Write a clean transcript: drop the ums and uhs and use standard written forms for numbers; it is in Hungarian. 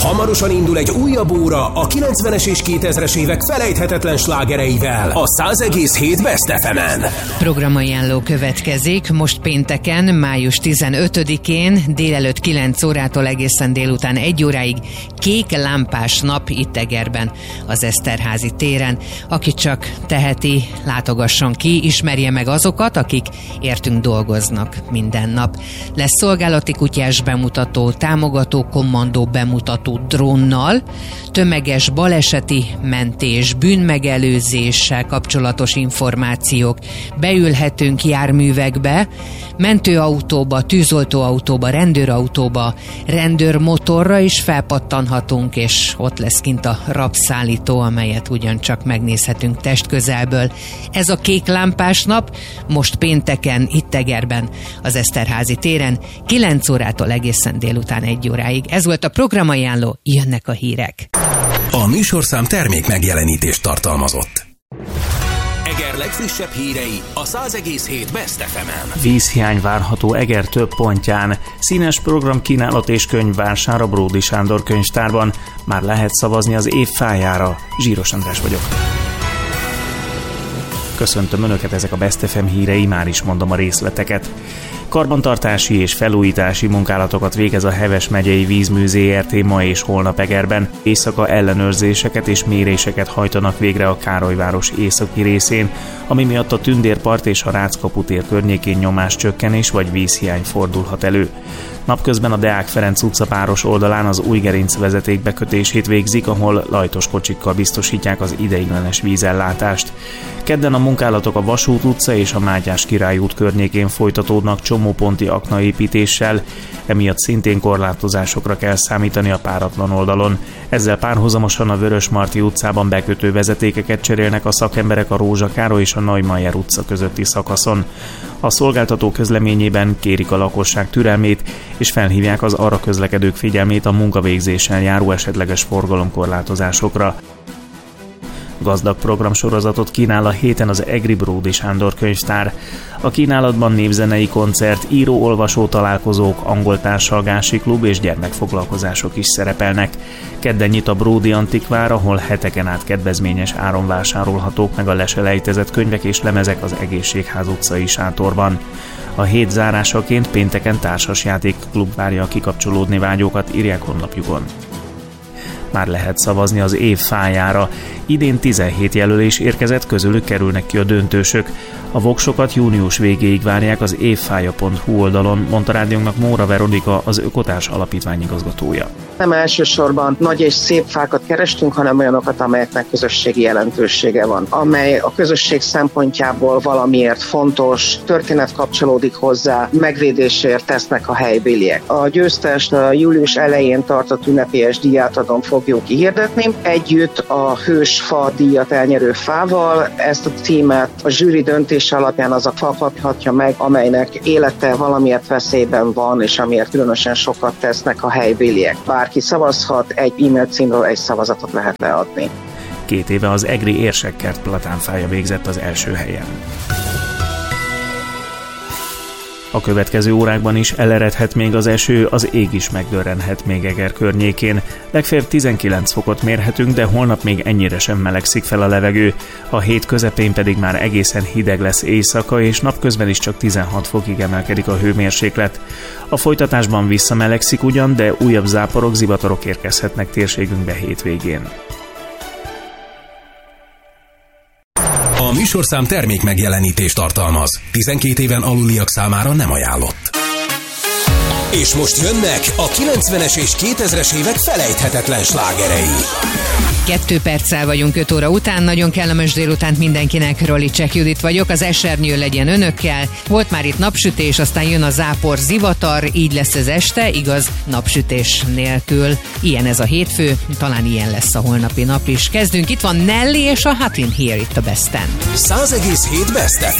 Hamarosan indul egy újabb óra a 90-es és 2000-es évek felejthetetlen slágereivel a 100,7 Best FM-en. Programajánló következik most pénteken, május 15-én délelőtt 9 órától egészen délután 1 óráig kék lámpás nap itt Egerben, az Eszterházy téren. Aki csak teheti, látogasson ki, ismerje meg azokat, akik értünk dolgoznak minden nap. Lesz szolgálati kutyás bemutató, támogató kommandó bemutató drónnal, tömeges baleseti mentés, bűnmegelőzéssel kapcsolatos információk, beülhetünk járművekbe, mentőautóba, tűzoltóautóba, rendőrautóba, rendőrmotorra is felpattanhatunk, és ott lesz kint a rabszállító, amelyet ugyancsak megnézhetünk testközelből. Ez a kék lámpás nap most pénteken itt Egerben, az Eszterházy téren, 9 órától egészen délután 1 óráig. Ez volt a programajánló, jönnek a hírek. A műsorszám termék megjelenítést tartalmazott. Eger legfrissebb hírei a 100,7 Best FM-en. Vízhiány várható Eger több pontján. Színes programkínálat és könyvvásár a Bródy Sándor könyvtárban. Már lehet szavazni az év fájára. Zsíros András vagyok. Köszöntöm Önöket, ezek a Best FM hírei, már is mondom a részleteket. Karbantartási és felújítási munkálatokat végez a Heves megyei vízmű Zrt. Ma és holnap Egerben. Éjszaka ellenőrzéseket és méréseket hajtanak végre a Károlyváros északi részén, ami miatt a Tündérpart és a Ráckapu tér környékén nyomáscsökkenés vagy vízhiány fordulhat elő. Napközben a Deák Ferenc utca páros oldalán az Újgerinc vezeték bekötését végzik, ahol lajtos kocsikkal biztosítják az ideiglenes vízellátást. Kedden a munkálatok a Vasút utca és a Mátyás Király út környékén folytatódnak csomóponti aknaépítéssel, emiatt szintén korlátozásokra kell számítani a páratlan oldalon. Ezzel párhuzamosan a Vörösmarty utcában bekötő vezetékeket cserélnek a szakemberek a Rózsa Károly és a Neumayer utca közötti szakaszon. A szolgáltató közleményében kérik a lakosság türelmét, és felhívják az arra közlekedők figyelmét a munkavégzéssel járó esetleges forgalomkorlátozásokra. Gazdag programsorozatot kínál a héten az Egri Bródy Sándor könyvtár. A kínálatban népzenei koncert, író-olvasó találkozók, angol társalgási klub és gyermekfoglalkozások is szerepelnek. Kedden nyit a Bródy Antikvár, ahol heteken át kedvezményes áron vásárolhatók meg a leselejtezett könyvek és lemezek az Egészségház utcai sátorban. A hét zárásaként pénteken társasjátékklub várja a kikapcsolódni vágyókat, írják honlapjukon. Már lehet szavazni az év fájára. Idén 17 jelölés érkezett, közülük kerülnek ki a döntősök. A voksokat június végéig várják az évfája.hu oldalon, mondta rádiónknak Móra Veronika, az Ökotárs Alapítvány igazgatója. Nem elsősorban nagy és szép fákat kerestünk, hanem olyanokat, amelyeknek közösségi jelentősége van, amely a közösség szempontjából valamiért fontos, történet kapcsolódik hozzá, megvédésért tesznek a helybéliek. A győztest a július elején tartott ünnepélyes díjátadón fogjuk kihirdetni, együtt a Hősfa díjat elnyerő fával. Ezt a címet a zsűri döntése alapján az a fa kaphatja meg, amelynek élete valamiért veszélyben van, és amiért különösen sokat tesznek a helybéliek. Bárki szavazhat, egy e-mail címről egy szavazatot lehet leadni. 2 éve az egri Érsekkert platánfája végzett az első helyen. A következő órákban is eleredhet még az eső, az ég is megdörrenhet még Eger környékén. Legfeljebb 19 fokot mérhetünk, de holnap még ennyire sem melegszik fel a levegő. A hét közepén pedig már egészen hideg lesz éjszaka, és napközben is csak 16 fokig emelkedik a hőmérséklet. A folytatásban visszamelegszik ugyan, de újabb záporok, zivatarok érkezhetnek térségünkbe hétvégén. A műsorszám termék megjelenítést tartalmaz. 12 éven aluliak számára nem ajánlott. És most jönnek a 90-es és 2000-es évek felejthetetlen slágerei. 2 perccel vagyunk 5 óra után, nagyon kellemes délutánt mindenkinek, Rolicek Judit vagyok, az esernyő legyen önökkel. Volt már itt napsütés, aztán jön a zápor, zivatar, így lesz ez este, igaz, napsütés nélkül. Ilyen ez a hétfő, talán ilyen lesz a holnapi nap is. Kezdünk, itt van Nelly és a Hot in Here itt a Besten. 100,7 Best FM.